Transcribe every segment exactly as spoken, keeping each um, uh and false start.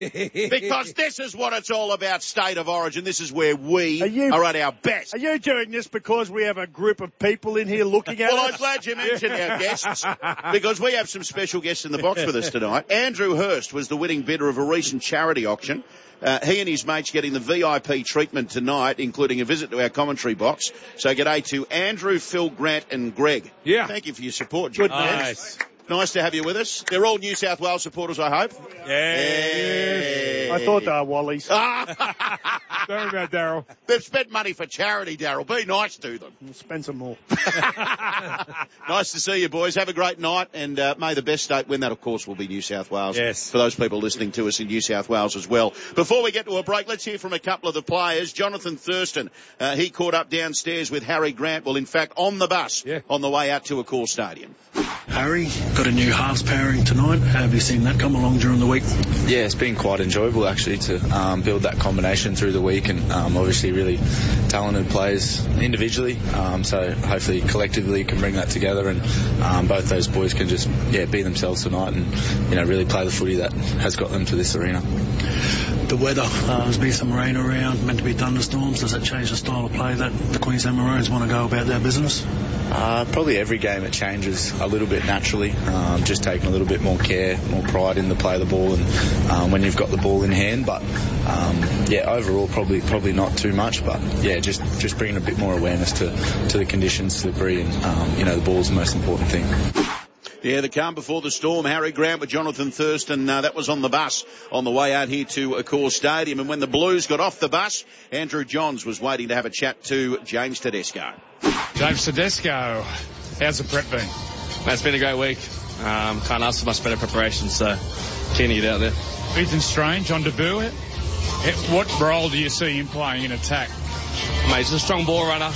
Because this is what it's all about, State of Origin. This is where we are, you, are at our best. Are you doing this because we have a group of people in here looking at well, us? Well, I'm glad you mentioned our guests, because we have some special guests in the box with us tonight. Andrew Hurst was the winning bidder of a recent charity auction. Uh, he and his mates getting the V I P treatment tonight, including a visit to our commentary box. So g'day to Andrew, Phil, Grant and Greg. Yeah. Thank you for your support, Good Nice. Nice to have you with us. They're all New South Wales supporters, I hope. Yeah. I thought they were Wallies. Sorry about Daryl. They've spent money for charity, Daryl. Be nice to them. We'll spend some more. Nice to see you, boys. Have a great night, and uh, may the best state win. That, of course, will be New South Wales. Yes. For those people listening to us in New South Wales as well. Before we get to a break, let's hear from a couple of the players. Jonathan Thurston, uh, he caught up downstairs with Harry Grant. Well, in fact, on the bus yeah. on the way out to Accor Stadium. Harry, got a new halves pairing tonight. How have you seen that come along during the week? Yeah, it's been quite enjoyable actually to um, build that combination through the week, and um, obviously really talented players individually, um, so hopefully collectively can bring that together, and um, both those boys can just yeah be themselves tonight and you know really play the footy that has got them to this arena. The weather, uh, there's been some rain around, meant to be thunderstorms. Does that change the style of play that the Queensland Maroons want to go about their business? Uh, probably every game it changes a little bit naturally, um, just taking a little bit more care, more pride in the play of the ball, and um, when you've got the ball in hand. But um, yeah, overall probably probably not too much, but yeah, just just bringing a bit more awareness to to the conditions, slippery, and um, you know the ball's the most important thing. Yeah, the calm before the storm. Harry Grant with Jonathan Thurston. Uh, that was on the bus on the way out here to Accor Stadium. And when the Blues got off the bus, Andrew Johns was waiting to have a chat to James Tedesco. James Tedesco, how's the prep been? Man, it's been a great week. Um, can't ask for much better preparation, so keen to get out there. Ethan Strange on debut. What role do you see him playing in attack? Mate, he's a strong ball runner.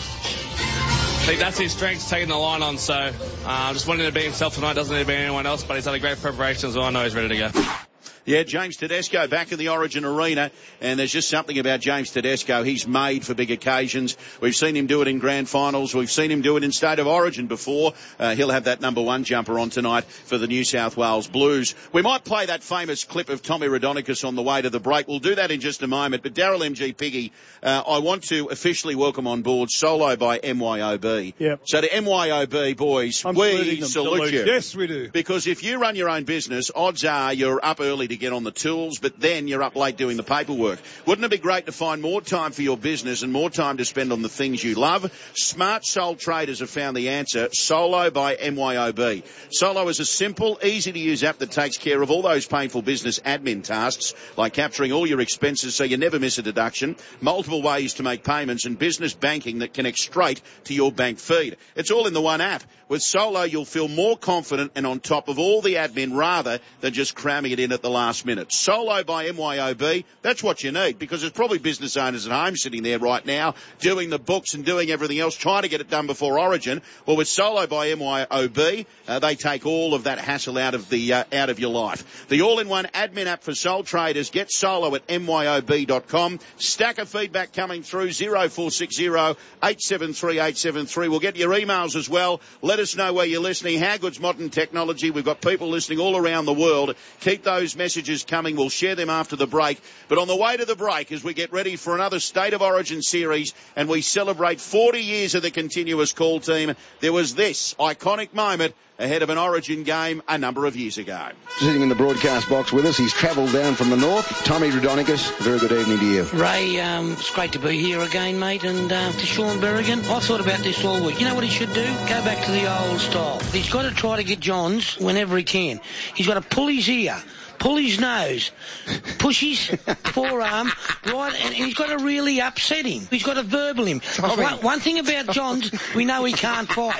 I think that's his strength, taking the line on, so uh, just wanting to be himself tonight, doesn't need to be anyone else, but he's had a great preparation as well. I know he's ready to go. Yeah, James Tedesco back in the Origin Arena, and there's just something about James Tedesco. He's made for big occasions. We've seen him do it in grand finals. We've seen him do it in State of Origin before. Uh, he'll have that number one jumper on tonight for the New South Wales Blues. We might play that famous clip of Tommy Raudonikis on the way to the break. We'll do that in just a moment. But Daryl M G Piggy, uh, I want to officially welcome on board Solo by M Y O B. Yep. So to M Y O B, boys, I'm we salute you. Yes, we do. Because if you run your own business, odds are you're up early to get on the tools, but then you're up late doing the paperwork. Wouldn't it be great to find more time for your business and more time to spend on the things you love? Smart sole traders have found the answer. Solo by M Y O B. Solo is a simple, easy-to-use app that takes care of all those painful business admin tasks, like capturing all your expenses so you never miss a deduction, multiple ways to make payments, and business banking that connects straight to your bank feed. It's all in the one app. With Solo, you'll feel more confident and on top of all the admin rather than just cramming it in at the last minute. Solo by M Y O B, that's what you need, because there's probably business owners at home sitting there right now doing the books and doing everything else, trying to get it done before Origin. Well, with Solo by M Y O B, uh, they take all of that hassle out of the uh, out of your life. The all-in-one admin app for sole traders. Get Solo at M Y O B dot com. Stack of feedback coming through, zero four six zero, eight seven three, eight seven three. We'll get your emails as well. Let us know where you're listening. How good's modern technology? We've got people listening all around the world. Keep those messages coming. We'll share them after the break. But on the way to the break, as we get ready for another State of Origin series and we celebrate forty years of the continuous call team, there was this iconic moment ahead of an Origin game a number of years ago. Sitting in the broadcast box with us, he's travelled down from the north. Tommy Raudonikis, very good evening to you. Ray, um, it's great to be here again, mate, and uh, to Sean Berrigan. I've thought about this all week. You know what he should do? Go back to the old style. He's got to try to get Johns whenever he can. He's got to pull his ear, pull his nose, push his forearm, right, and he's got to really upset him. He's got to verbal him. One, one thing about Johns, we know he can't fight.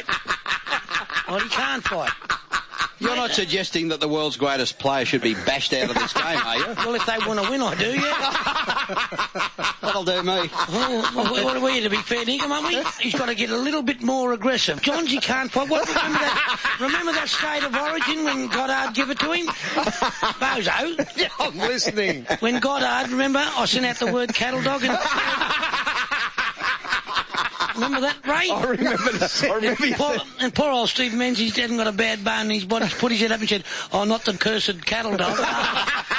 Well, he can't fight. You're not suggesting that the world's greatest player should be bashed out of this game, are you? Well, if they want to win, I do, yeah. That'll do me. Well, what are we to be fair dinkum, aren't we? He's got to get a little bit more aggressive. Johns, he can't fight. What, remember, that, remember that State of Origin when Goddard gave it to him? Bozo. Yeah, I'm listening. When Goddard, remember, I sent out the word cattle dog and... Remember that, Ray? I remember that. I remember and, poor, and poor old Steve Menzies hadn't got a bad bone in his body. He put his head up and said, oh, not the cursed cattle dog.